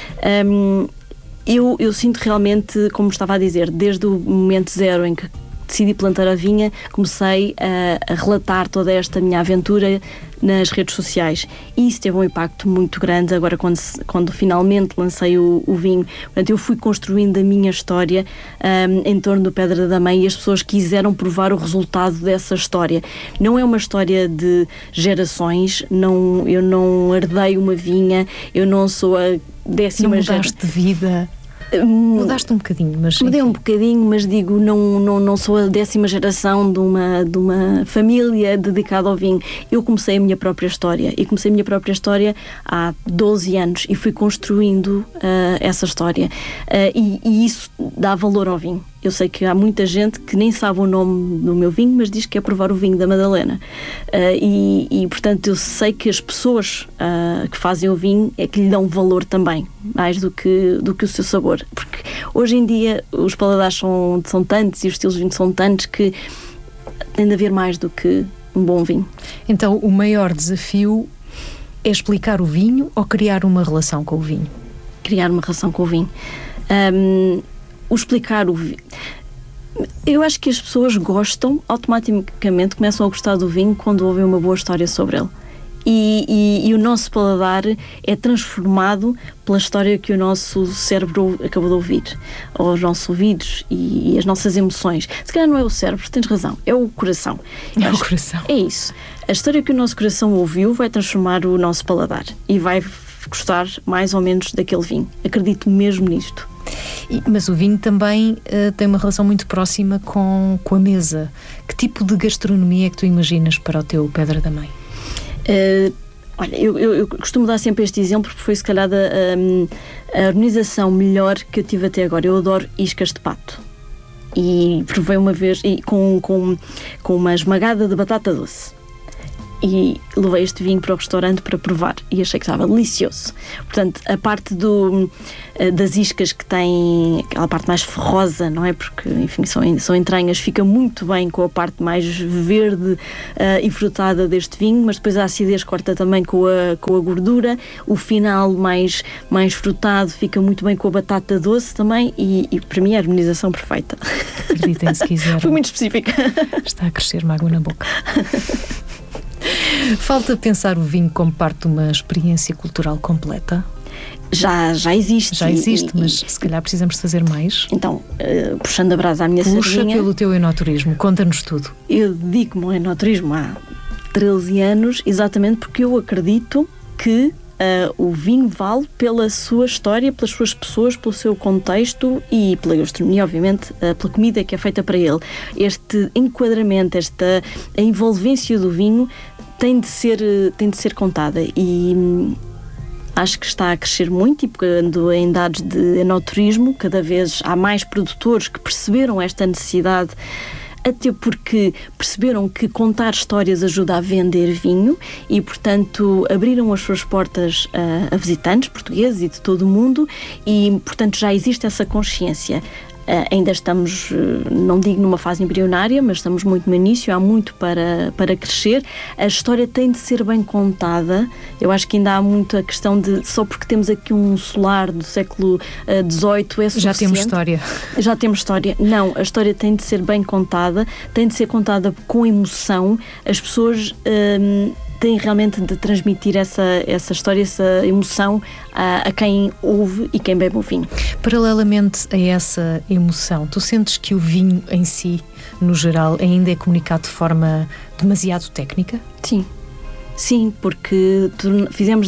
Eu sinto realmente, como estava a dizer, desde o momento zero em que decidi plantar a vinha, comecei a relatar toda esta minha aventura nas redes sociais, e isso teve um impacto muito grande. Agora, quando finalmente lancei o vinho, portanto, eu fui construindo a minha história em torno do Pedra da Mãe, e as pessoas quiseram provar o resultado dessa história. Não é uma história de gerações, eu não herdei uma vinha, eu não sou a 10ª geração. De vida. Mudaste um bocadinho, mas... Mudei um bocadinho, mas digo, não sou a 10ª geração de uma família dedicada ao vinho. Eu comecei a minha própria história, e comecei a minha própria história há 12 anos, e fui construindo essa história. E isso dá valor ao vinho. Eu sei que há muita gente que nem sabe o nome do meu vinho, mas diz que é provar o vinho da Madalena. Portanto, eu sei que as pessoas que fazem o vinho é que lhe dão valor também, mais do que o seu sabor. Porque hoje em dia os paladares são tantos e os estilos de vinho são tantos que tem de haver mais do que um bom vinho. Então, o maior desafio é explicar o vinho ou criar uma relação com o vinho? Criar uma relação com o vinho. O explicar o vinho. Eu acho que as pessoas automaticamente começam a gostar do vinho quando ouvem uma boa história sobre ele. E o nosso paladar é transformado pela história que o nosso cérebro acabou de ouvir, ou os nossos ouvidos e as nossas emoções. Se calhar não é o cérebro, tens razão, é o coração. É o coração. É isso. A história que o nosso coração ouviu vai transformar o nosso paladar e vai gostar mais ou menos daquele vinho. Acredito mesmo nisto. Mas o vinho também tem uma relação muito próxima com a mesa. Que tipo de gastronomia é que tu imaginas para o teu Pedra da Mãe? Olha, eu costumo dar sempre este exemplo porque foi se calhar a harmonização melhor que eu tive até agora. Eu adoro iscas de pato. E provei uma vez com uma esmagada de batata doce. E levei este vinho para o restaurante para provar e achei que estava delicioso. Portanto, a parte das iscas que tem aquela parte mais ferrosa, não é? Porque, enfim, são entranhas, fica muito bem com a parte mais verde e frutada deste vinho, mas depois a acidez corta também com a gordura. O final mais frutado fica muito bem com a batata doce também e para mim é a harmonização perfeita. Acreditem se quiser. Foi muito específica. Está a crescer água na boca. Falta pensar o vinho como parte de uma experiência cultural completa? Já existe. Já existe, mas se calhar precisamos fazer mais. Então, puxando a brasa à minha sardinha... Puxa pelo teu enoturismo, conta-nos tudo. Eu dedico-me ao enoturismo há 13 anos, exatamente porque eu acredito que o vinho vale pela sua história, pelas suas pessoas, pelo seu contexto e pela gastronomia, obviamente, pela comida que é feita para ele. Este enquadramento, a envolvência do vinho tem de ser contada e acho que está a crescer muito e pegando em dados de enoturismo, cada vez há mais produtores que perceberam esta necessidade, até porque perceberam que contar histórias ajuda a vender vinho e, portanto, abriram as suas portas a visitantes portugueses e de todo o mundo e, portanto, já existe essa consciência. Ainda estamos, não digo numa fase embrionária, mas estamos muito no início, há muito para crescer. A história tem de ser bem contada. Eu acho que ainda há muito a questão de só porque temos aqui um solar do século XVIII é suficiente. Já temos história. Já temos história. Não, a história tem de ser bem contada, tem de ser contada com emoção. As pessoas têm realmente de transmitir essa história, essa emoção a quem ouve e quem bebe o vinho. Paralelamente a essa emoção, tu sentes que o vinho em si, no geral, ainda é comunicado de forma demasiado técnica? Sim, porque fizemos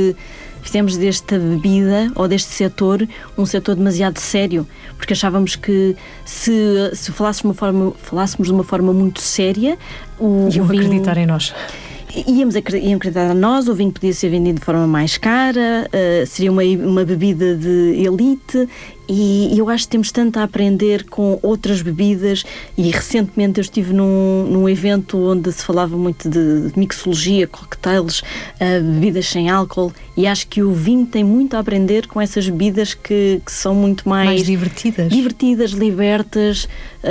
desta bebida ou deste setor um setor demasiado sério, porque achávamos que se falássemos de uma forma muito séria, iam acreditar em nós. Iam acreditar a nós, o vinho podia ser vendido de forma mais cara, seria uma bebida de elite e eu acho que temos tanto a aprender com outras bebidas e recentemente eu estive num evento onde se falava muito de mixologia, cocktails, bebidas sem álcool e acho que o vinho tem muito a aprender com essas bebidas que são muito mais divertidas, libertas,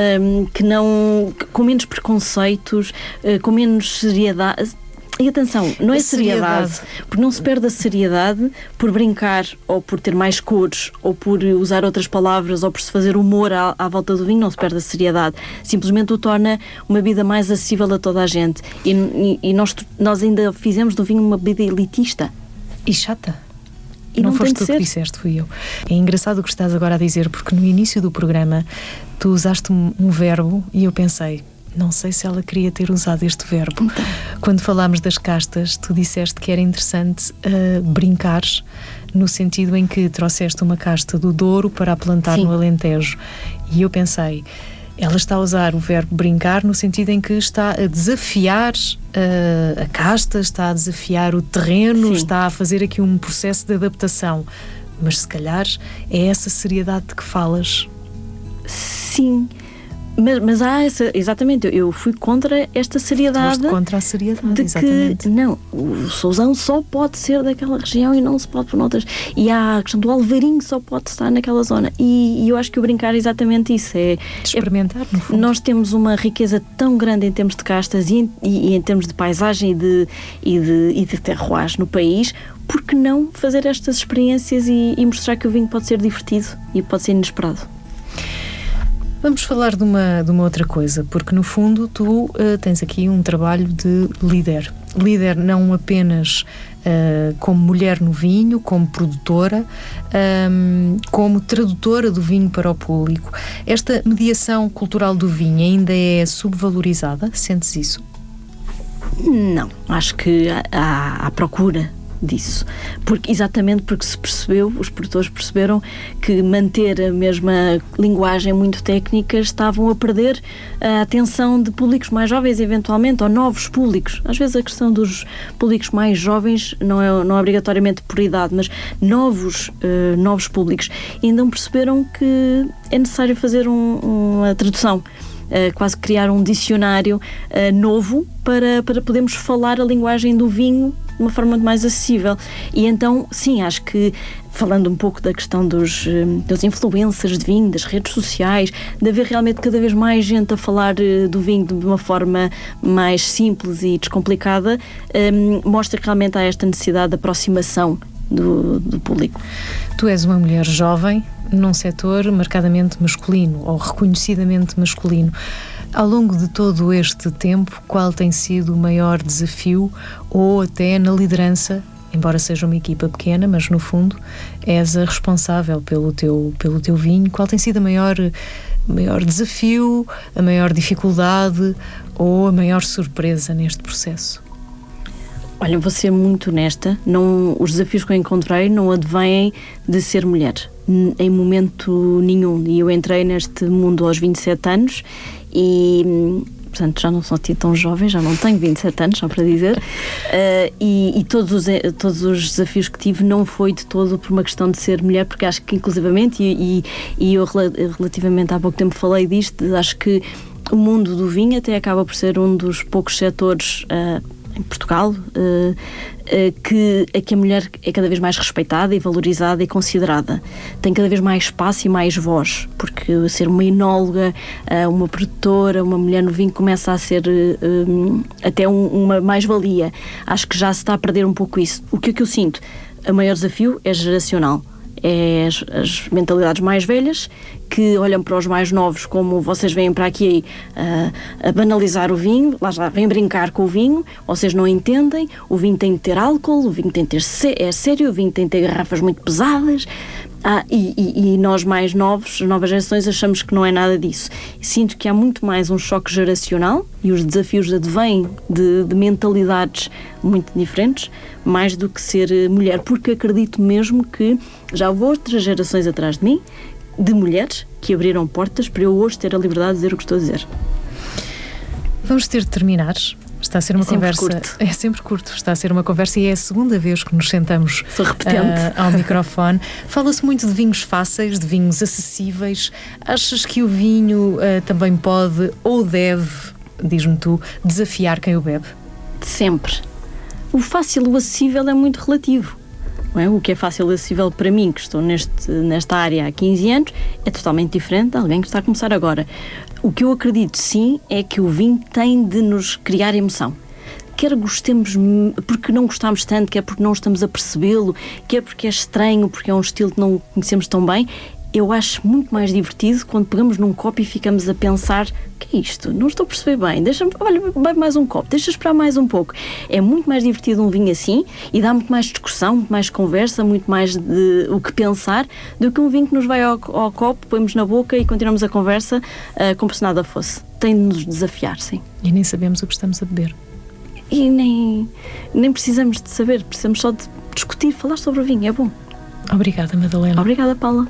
com menos preconceitos, com menos seriedade. E atenção, não é seriedade, porque não se perde a seriedade por brincar ou por ter mais cores ou por usar outras palavras ou por se fazer humor à volta do vinho, não se perde a seriedade. Simplesmente o torna uma bebida mais acessível a toda a gente. E nós ainda fizemos do vinho uma bebida elitista. E chata. E não foste tu que disseste, fui eu. É engraçado o que estás agora a dizer, porque no início do programa tu usaste um verbo e eu pensei... Não sei se ela queria ter usado este verbo. Então. Quando falámos das castas, tu disseste que era interessante brincares, no sentido em que trouxeste uma casta do Douro para a plantar no Alentejo. E eu pensei, ela está a usar o verbo brincar no sentido em que está a desafiar a casta, está a desafiar o terreno, está a fazer aqui um processo de adaptação. Mas se calhar é essa seriedade de que falas. Sim. Mas há exatamente, eu fui contra esta seriedade. Foste contra a seriedade, de exatamente. Que, não, o Sousão só pode ser daquela região e não se pode por noutras. E há a questão do Alvarinho só pode estar naquela zona. E eu acho que o brincar é exatamente isso. De experimentar, no fundo. Nós temos uma riqueza tão grande em termos de castas e em termos de paisagem e de terroirs no país. Por que não fazer estas experiências e mostrar que o vinho pode ser divertido e pode ser inesperado? Vamos falar de uma outra coisa, porque no fundo tu tens aqui um trabalho de líder. Líder não apenas como mulher no vinho, como produtora, como tradutora do vinho para o público. Esta mediação cultural do vinho ainda é subvalorizada? Sentes isso? Não, acho que há procura disso. Exatamente porque os produtores perceberam que manter a mesma linguagem muito técnica estavam a perder a atenção de públicos mais jovens, eventualmente, ou novos públicos. Às vezes a questão dos públicos mais jovens não é obrigatoriamente por idade, mas novos públicos. E então perceberam que é necessário fazer uma tradução, quase criar um dicionário novo para podermos falar a linguagem do vinho de uma forma muito mais acessível. E então, sim, acho que, falando um pouco da questão dos influencers de vinho, das redes sociais, de haver realmente cada vez mais gente a falar do vinho de uma forma mais simples e descomplicada, mostra que realmente há esta necessidade de aproximação do público. Tu és uma mulher jovem num setor marcadamente masculino ou reconhecidamente masculino. Ao longo de todo este tempo, qual tem sido o maior desafio, ou até na liderança, embora seja uma equipa pequena, mas no fundo és a responsável pelo teu vinho, qual tem sido o maior desafio, a maior dificuldade ou a maior surpresa neste processo? Olha, vou ser muito honesta, os desafios que eu encontrei não advêm de ser mulher, em momento nenhum. E eu entrei neste mundo aos 27 anos e, portanto, já não sou tão jovem, já não tenho 27 anos, só para dizer, e todos os desafios que tive não foi de todo por uma questão de ser mulher, porque acho que, inclusivamente, e eu relativamente há pouco tempo falei disto, acho que o mundo do vinho até acaba por ser um dos poucos setores em Portugal, que a mulher é cada vez mais respeitada e valorizada e considerada. Tem cada vez mais espaço e mais voz, porque ser uma enóloga, uma produtora, uma mulher no vinho começa a ser até uma mais-valia. Acho que já se está a perder um pouco isso. O que é que eu sinto? O maior desafio é geracional. É as mentalidades mais velhas que olham para os mais novos como vocês vêm para aqui a banalizar o vinho, lá já vêm brincar com o vinho, vocês não entendem, o vinho tem de ter álcool, o vinho tem de ter é sério, o vinho tem de ter garrafas muito pesadas, e nós mais novos, as novas gerações, achamos que não é nada disso. Sinto que há muito mais um choque geracional e os desafios advêm de mentalidades muito diferentes, mais do que ser mulher, porque acredito mesmo que já houve outras gerações atrás de mim, de mulheres, que abriram portas para eu hoje ter a liberdade de dizer o que estou a dizer. Vamos ter de terminar. Está a ser uma conversa... Curto. É sempre curto. Está a ser uma conversa e é a segunda vez que nos sentamos ao microfone. Fala-se muito de vinhos fáceis, de vinhos acessíveis. Achas que o vinho também pode ou deve, diz-me tu, desafiar quem o bebe? Sempre. O fácil e o acessível é muito relativo. Não é? O que é fácil e acessível para mim, que estou nesta área há 15 anos, é totalmente diferente de alguém que está a começar agora. O que eu acredito, sim, é que o vinho tem de nos criar emoção. Quer gostemos porque não gostamos tanto, quer porque não estamos a percebê-lo, quer porque é estranho, porque é um estilo que não conhecemos tão bem. Eu acho muito mais divertido quando pegamos num copo e ficamos a pensar: o que é isto? Não estou a perceber bem. Olha, bebe mais um copo, deixa esperar mais um pouco. É muito mais divertido um vinho assim e dá muito mais discussão, muito mais conversa, muito mais de o que pensar do que um vinho que nos vai ao copo, põemos na boca e continuamos a conversa como se nada fosse. Tem de nos desafiar, sim. E nem sabemos o que estamos a beber. E nem precisamos de saber, precisamos só de discutir, falar sobre o vinho, é bom. Obrigada, Madalena. Obrigada, Paula.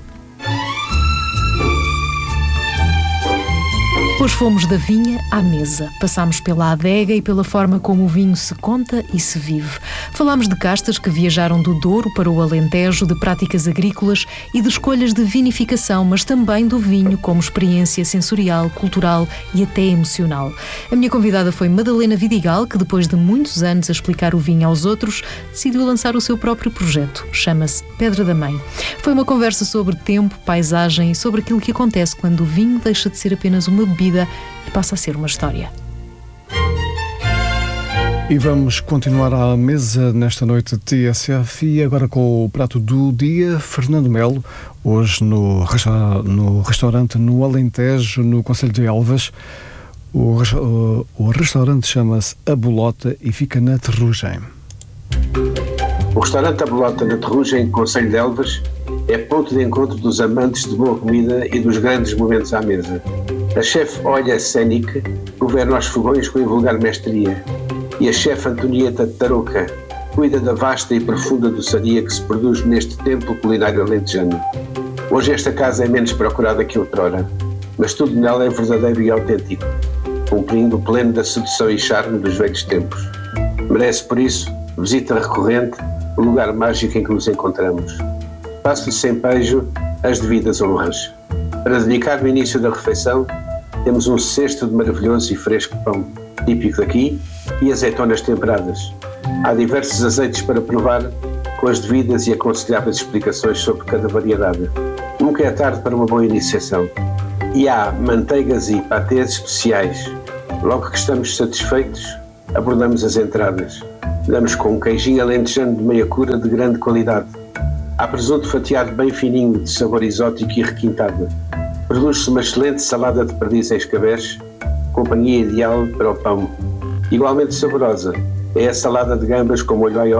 Hoje fomos da vinha à mesa. Passámos pela adega e pela forma como o vinho se conta e se vive. Falámos de castas que viajaram do Douro para o Alentejo, de práticas agrícolas e de escolhas de vinificação, mas também do vinho como experiência sensorial, cultural e até emocional. A minha convidada foi Madalena Vidigal, que depois de muitos anos a explicar o vinho aos outros, decidiu lançar o seu próprio projeto. Chama-se Pedra da Mãe. Foi uma conversa sobre tempo, paisagem e sobre aquilo que acontece quando o vinho deixa de ser apenas uma bebida e passa a ser uma história. E vamos continuar à mesa nesta noite de TSF e agora com o prato do dia, Fernando Melo, hoje no restaurante no Alentejo, no concelho de Elvas. O restaurante chama-se A Bolota e fica na Terrugem. O restaurante A Bolota na Terrugem, concelho de Elvas, é ponto de encontro dos amantes de boa comida e dos grandes momentos à mesa. A chefe Olha Sénic governa os fogões com invulgar mestria e a chefe Antonieta Tarouca cuida da vasta e profunda doçaria que se produz neste templo culinário alentejano. Hoje esta casa é menos procurada que outrora, mas tudo nela é verdadeiro e autêntico, cumprindo o pleno da sedução e charme dos velhos tempos. Merece, por isso, visita recorrente o lugar mágico em que nos encontramos. Faço-lhe sem pejo as devidas honras. Para dedicar no início da refeição, temos um cesto de maravilhoso e fresco pão, típico daqui, e azeitonas temperadas. Há diversos azeites para provar, com as devidas e aconselháveis explicações sobre cada variedade. Nunca é tarde para uma boa iniciação. E há manteigas e patês especiais. Logo que estamos satisfeitos, abordamos as entradas. Damos com um queijinho alentejano de meia cura de grande qualidade. Há presunto fatiado bem fininho, de sabor exótico e requintado. Produz-se uma excelente salada de perdiz em escabeche, companhia ideal para o pão. Igualmente saborosa é a salada de gambas com molho